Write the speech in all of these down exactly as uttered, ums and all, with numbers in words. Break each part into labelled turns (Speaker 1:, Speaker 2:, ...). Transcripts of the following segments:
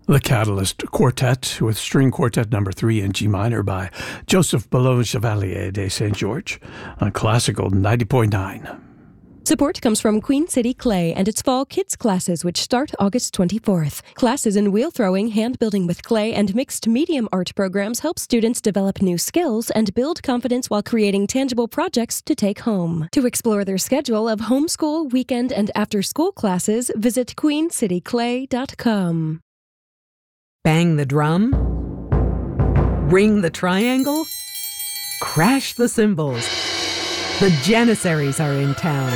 Speaker 1: The Catalyst Quartet with String Quartet Number three in G minor by Joseph Boulogne Chevalier de Saint George on Classical ninety point nine.
Speaker 2: Support comes from Queen City Clay and its fall kids classes, which start August twenty-fourth. Classes in wheel throwing, hand building with clay, and mixed medium art programs help students develop new skills and build confidence while creating tangible projects to take home. To explore their schedule of homeschool, weekend, and after-school classes, visit queen city clay dot com.
Speaker 3: Bang the drum? Ring the triangle? Crash the cymbals. The Janissaries are in town.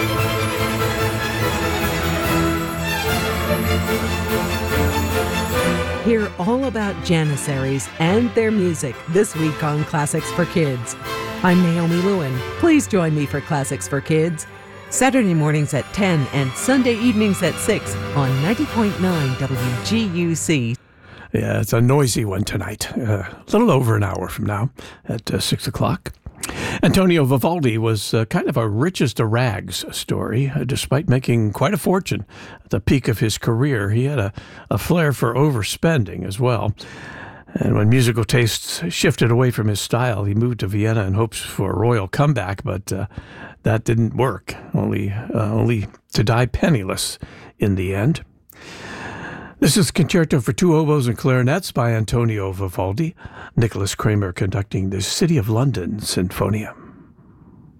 Speaker 3: Hear all about Janissaries and their music this week on Classics for Kids. I'm Naomi Lewin. Please join me for Classics for Kids, Saturday mornings at ten and Sunday evenings at six on ninety point nine W G U C.
Speaker 1: Yeah, it's a noisy one tonight. Uh, a little over an hour from now at uh, six o'clock. Antonio Vivaldi was uh, kind of a riches to rags story. Uh, despite making quite a fortune at the peak of his career, he had a, a flair for overspending as well. And when musical tastes shifted away from his style, he moved to Vienna in hopes for a royal comeback, but uh, that didn't work, only, uh, only to die penniless in the end. This is Concerto for Two Oboes and Clarinets by Antonio Vivaldi. Nicholas Kramer conducting the City of London Sinfonia.